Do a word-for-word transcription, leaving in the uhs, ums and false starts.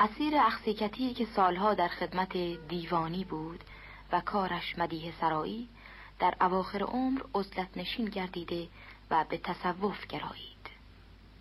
اسیر اخسیکتی که سالها در خدمت دیوانی بود و کارش مدیح سرایی، در اواخر عمر عزلت نشین گردیده و به تصوف گرایید.